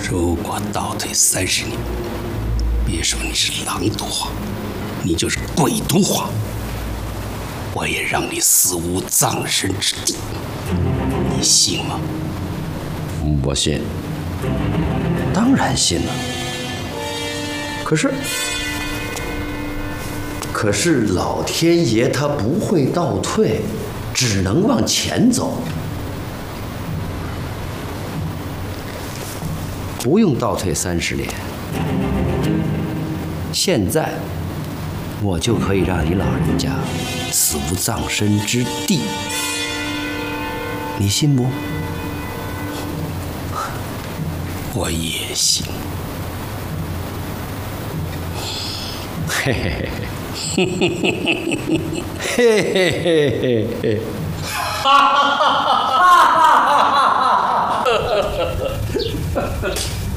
如果倒退30年，别说你是狼毒化，你就是鬼毒化，我也让你死无葬身之地。你信吗？ 我信，当然信了。可是老天爷他不会倒退，只能往前走。不用倒退30年，现在我就可以让你老人家死无葬身之地，你信不？ 我也信。 嘿嘿嘿嘿嘿嘿嘿嘿，哈哈哈哈哈哈！